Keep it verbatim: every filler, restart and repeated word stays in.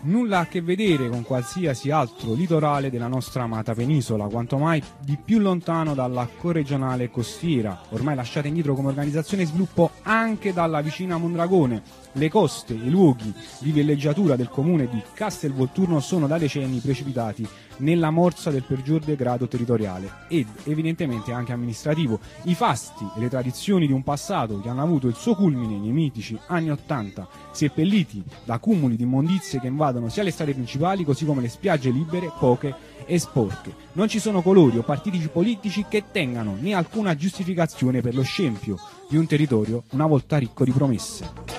nulla a che vedere con qualsiasi altro litorale della nostra amata penisola, quanto mai di più lontano dalla corregionale costiera, ormai lasciata indietro come organizzazione e sviluppo anche dalla vicina Mondragone. Le coste e i luoghi di villeggiatura del comune di Castelvolturno sono da decenni precipitati nella morsa del peggior degrado territoriale ed evidentemente anche amministrativo. I fasti e le tradizioni di un passato che hanno avuto il suo culmine nei mitici anni Ottanta, seppelliti da cumuli di immondizie che invadono sia le strade principali così come le spiagge libere, poche e sporche. Non ci sono colori o partiti politici che tengano né alcuna giustificazione per lo scempio di un territorio una volta ricco di promesse.